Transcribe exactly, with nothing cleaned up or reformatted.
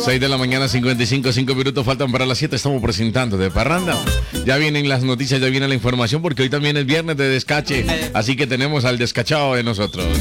seis de la mañana, cincuenta y cinco, cinco minutos faltan para las siete. Estamos presentando de parranda. Ya vienen las noticias, ya viene la información, porque hoy también es viernes de descache. Así que tenemos al descachado de nosotros.